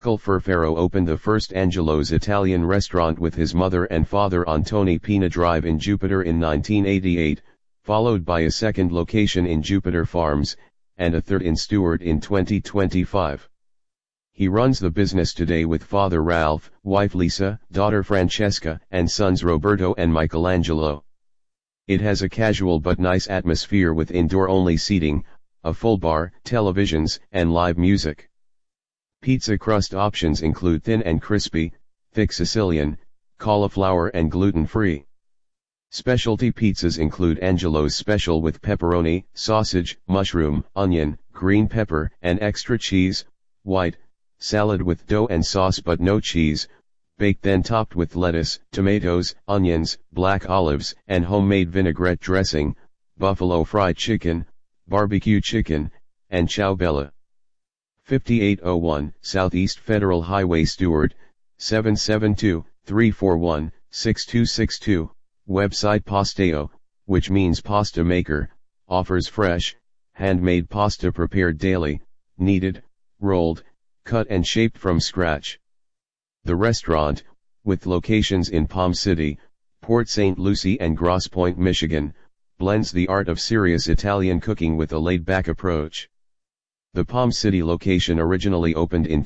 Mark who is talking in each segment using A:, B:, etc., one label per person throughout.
A: Furfaro opened the first Angelo's Italian restaurant with his mother and father on Tony Pina Drive in Jupiter in 1988, followed by a second location in Jupiter Farms, and a third in Stewart in 2025. He runs the business today with father Ralph, wife Lisa, daughter Francesca, and sons Roberto and Michelangelo. It has a casual but nice atmosphere with indoor-only seating, a full bar, televisions, and live music. Pizza crust options include thin and crispy, thick Sicilian, cauliflower and gluten-free. Specialty pizzas include Angelo's Special with pepperoni, sausage, mushroom, onion, green pepper, and extra cheese, white, salad with dough and sauce but no cheese, baked then topped with lettuce, tomatoes, onions, black olives, and homemade vinaigrette dressing, buffalo fried chicken, barbecue chicken, and ciao bella. 5801 Southeast Federal Highway Stewart, 772-341-6262, website Posteo, which means pasta maker, offers fresh, handmade pasta prepared daily, kneaded, rolled, cut and shaped from scratch. The restaurant, with locations in Palm City, Port St. Lucie and Grosse Pointe, Michigan, blends the art of serious Italian cooking with a laid-back approach. The Palm City location originally opened in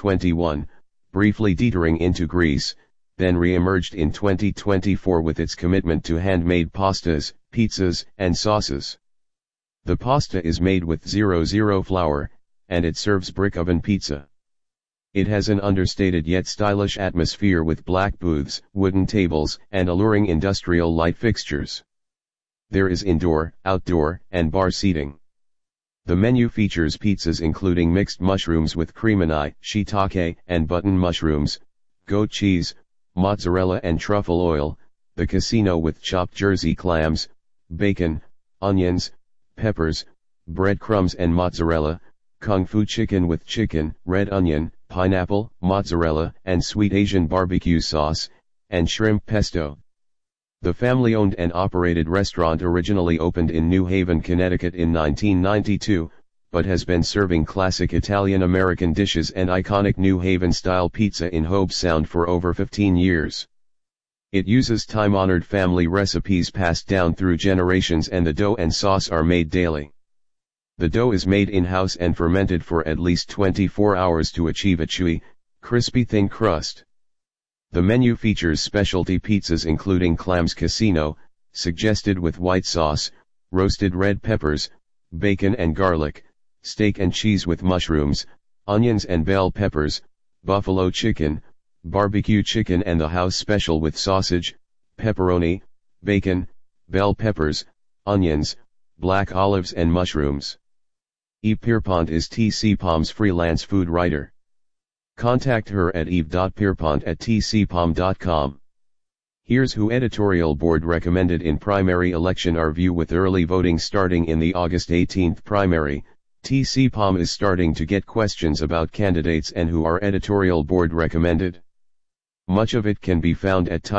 A: 2021, briefly teetering into Greece, then re-emerged in 2024 with its commitment to handmade pastas, pizzas, and sauces. The pasta is made with 00 flour, and it serves brick oven pizza. It has an understated yet stylish atmosphere with black booths, wooden tables, and alluring industrial light fixtures. There is indoor, outdoor, and bar seating. The menu features pizzas including mixed mushrooms with cremini, shiitake, and button mushrooms, goat cheese, mozzarella and truffle oil, the casino with chopped Jersey clams, bacon, onions, peppers, breadcrumbs and mozzarella, kung fu chicken with chicken, red onion, pineapple, mozzarella, and sweet Asian barbecue sauce, and shrimp pesto. The family-owned and operated restaurant originally opened in New Haven, Connecticut in 1992, but has been serving classic Italian-American dishes and iconic New Haven-style pizza in Hobe Sound for over 15 years. It uses time-honored family recipes passed down through generations, and the dough and sauce are made daily. The dough is made in-house and fermented for at least 24 hours to achieve a chewy, crispy thin crust. The menu features specialty pizzas including clams casino, suggested with white sauce, roasted red peppers, bacon and garlic, steak and cheese with mushrooms, onions and bell peppers, buffalo chicken, barbecue chicken, and the house special with sausage, pepperoni, bacon, bell peppers, onions, black olives and mushrooms. Eve Pierpont is TCPOM's freelance food writer. Contact her at eve.pierpont@tcpom.com. Here's who editorial board recommended in primary election. Our view: with early voting starting in the August 18th primary, TCPOM is starting to get questions about candidates and who our editorial board recommended. Much of it can be found at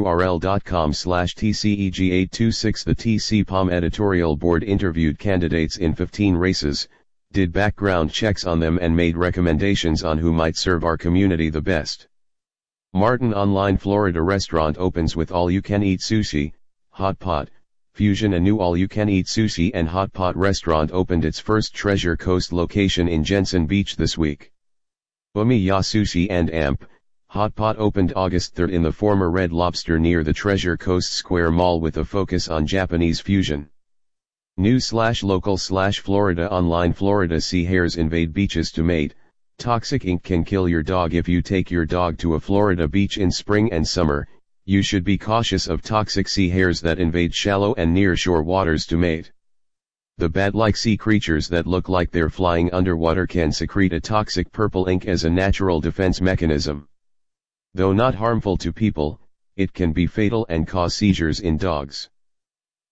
A: tinyurl.com/tceg826. The TCPOM editorial board interviewed candidates in 15 races, did background checks on them, and made recommendations on who might serve our community the best. Martin Online Florida restaurant opens with all-you-can-eat sushi, hot pot, fusion. A new all-you-can-eat sushi and hot pot restaurant opened its first Treasure Coast location in Jensen Beach this week. Umiya Sushi and Amp Hot Pot opened August 3rd in the former Red Lobster near the Treasure Coast Square Mall with a focus on Japanese fusion. News/local/Florida Online Florida sea hares invade beaches to mate. Toxic ink can kill your dog. If you take your dog to a Florida beach in spring and summer, you should be cautious of toxic sea hares that invade shallow and near-shore waters to mate. The bat-like sea creatures that look like they're flying underwater can secrete a toxic purple ink as a natural defense mechanism. Though not harmful to people, it can be fatal and cause seizures in dogs.